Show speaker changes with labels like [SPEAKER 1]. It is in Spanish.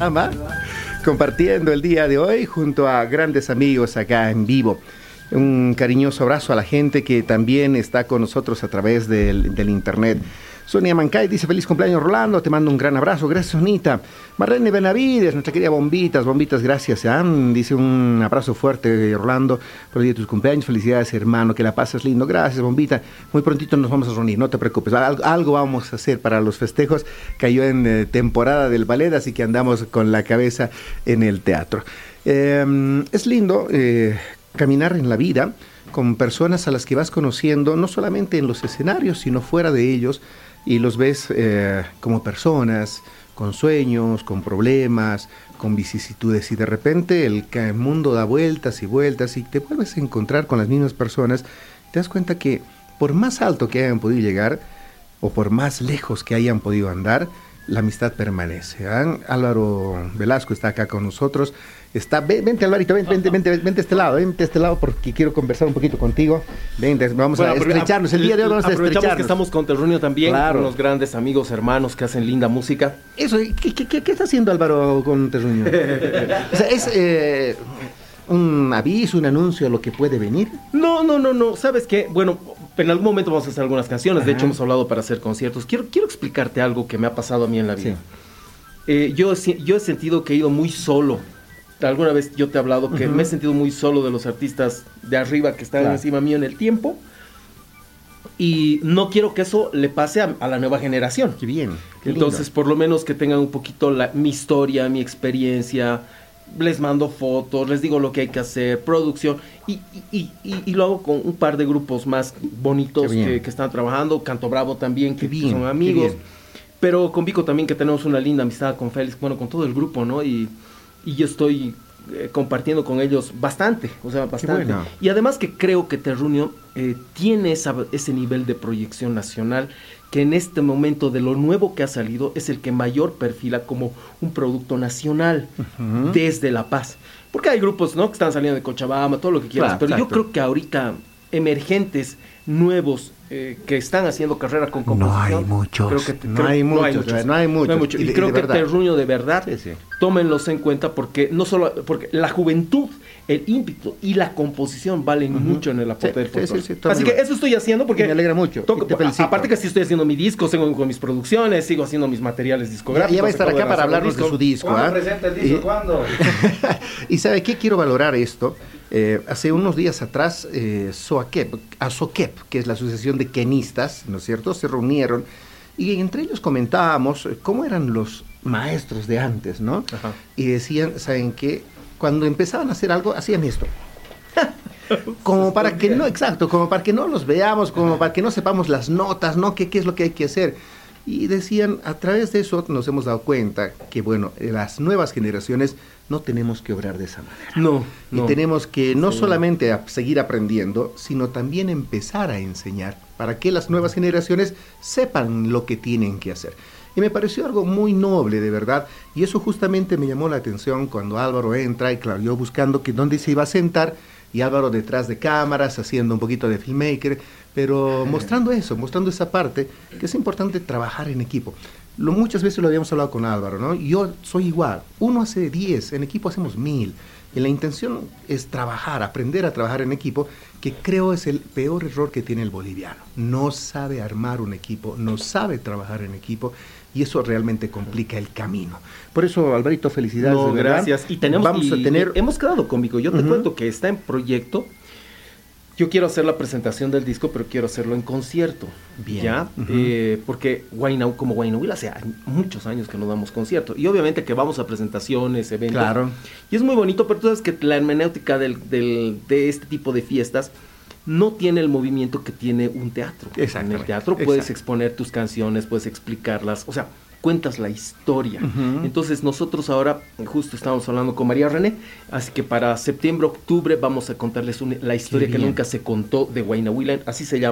[SPEAKER 1] ¿Va? Compartiendo el día de hoy junto a grandes amigos acá en vivo. Un cariñoso abrazo a la gente que también está con nosotros a través del internet. Sonia Mancay dice: feliz cumpleaños, Rolando, te mando un gran abrazo. Gracias, Sonita. Marlene Benavides, nuestra querida Bombitas, gracias. Dice: un abrazo fuerte, Rolando, por el día de tus cumpleaños. Felicidades, hermano, que la pases lindo. Gracias, Bombita. Muy prontito nos vamos a reunir, no te preocupes. Algo vamos a hacer para los festejos. Cayó en temporada del ballet, así que andamos con la cabeza en el teatro. Es lindo caminar en la vida con personas a las que vas conociendo, no solamente en los escenarios, sino fuera de ellos, y los ves como personas, con sueños, con problemas, con vicisitudes, y de repente el mundo da vueltas y vueltas, y te vuelves a encontrar con las mismas personas, te das cuenta que por más alto que hayan podido llegar, o por más lejos que hayan podido andar, la amistad permanece. Álvaro Velasco está acá con nosotros. Vente, Alvarito, vente a este lado porque quiero conversar un poquito contigo. Vente, vamos a estrecharnos. El día de hoy vamos a estrecharnos.
[SPEAKER 2] Aprovechamos que estamos con Terruño también, claro, con unos grandes amigos, hermanos que hacen linda música.
[SPEAKER 1] Eso, ¿qué está haciendo Álvaro con Terruño? O sea, ¿es un aviso, un anuncio de lo que puede venir?
[SPEAKER 2] No. ¿Sabes qué? Bueno, en algún momento vamos a hacer algunas canciones. De hecho, hemos hablado para hacer conciertos. Quiero explicarte algo que me ha pasado a mí en la vida. Sí. Yo he sentido que he ido muy solo. Alguna vez yo te he hablado que me he sentido muy solo de los artistas de arriba que están encima mío en el tiempo. Y no quiero que eso le pase a la nueva generación.
[SPEAKER 1] Qué bien.
[SPEAKER 2] Entonces, por lo menos que tengan un poquito mi historia, mi experiencia. Les mando fotos, les digo lo que hay que hacer, producción, y lo hago con un par de grupos más bonitos que están trabajando. Canto Bravo también, que son amigos. Pero con Vico también, que tenemos una linda amistad, con Félix, bueno, con todo el grupo, ¿no? Y yo estoy compartiendo con ellos bastante. Bueno. Y además que creo que Terruño tiene ese nivel de proyección nacional, que en este momento de lo nuevo que ha salido es el que mayor perfila como un producto nacional desde La Paz. Porque hay grupos, ¿no?, que están saliendo de Cochabamba, todo lo que quieras, pero yo creo que ahorita emergentes nuevos que están haciendo carrera con composición.
[SPEAKER 1] No hay muchos.
[SPEAKER 2] No hay muchos. Y creo que Terruño, de verdad, tómenlos en cuenta, porque no solo porque la juventud, el ímpetu y la composición valen mucho en el aporte del folclore. Así que eso estoy haciendo porque
[SPEAKER 1] me alegra mucho.
[SPEAKER 2] Aparte que sí estoy haciendo mi disco, sigo con mis producciones, sigo haciendo mis materiales discográficos.
[SPEAKER 1] Ya va a estar acá para hablarnos de su disco.
[SPEAKER 3] ¿Cuándo presenta el disco? ¿Cuándo?
[SPEAKER 1] Y ¿sabe qué? Quiero valorar esto. Hace unos días atrás, ASOKEP, que es la Asociación de Quenistas, ¿no es cierto?, se reunieron y entre ellos comentábamos cómo eran los maestros de antes, ¿no? Ajá. Y decían, ¿saben qué? Cuando empezaban a hacer algo, hacían esto. Como para que no los veamos, como para que no sepamos las notas, ¿no? ¿Qué es lo que hay que hacer? Y decían, a través de eso nos hemos dado cuenta que, bueno, las nuevas generaciones no tenemos que obrar de esa manera. Y tenemos que no solamente seguir aprendiendo, sino también empezar a enseñar para que las nuevas generaciones sepan lo que tienen que hacer. Y me pareció algo muy noble, de verdad, y eso justamente me llamó la atención cuando Álvaro entra, y claro, yo buscando que dónde se iba a sentar, y Álvaro detrás de cámaras, haciendo un poquito de filmmaker, pero mostrando esa parte, que es importante trabajar en equipo. Muchas veces lo habíamos hablado con Álvaro, ¿no? Yo soy igual, uno hace 10, en equipo hacemos 1000, y la intención es aprender a trabajar en equipo, que creo es el peor error que tiene el boliviano. No sabe armar un equipo, no sabe trabajar en equipo, y eso realmente complica el camino. Por eso, Alvarito, felicidades.
[SPEAKER 2] No, gracias. Y hemos quedado conmigo. Yo te cuento que está en proyecto. Yo quiero hacer la presentación del disco, pero quiero hacerlo en concierto.
[SPEAKER 1] Bien.
[SPEAKER 2] ¿Ya? Porque como Guaynauil hace muchos años que no damos concierto. Y obviamente que vamos a presentaciones, eventos. Claro. Y es muy bonito, pero tú sabes que la hermenéutica de este tipo de fiestas no tiene el movimiento que tiene un teatro. En el teatro puedes exponer tus canciones, puedes explicarlas, o sea, cuentas la historia. Entonces nosotros ahora justo estamos hablando con María René, así que para septiembre, octubre vamos a contarles la historia que nunca se contó de Guaynauil, así se llama.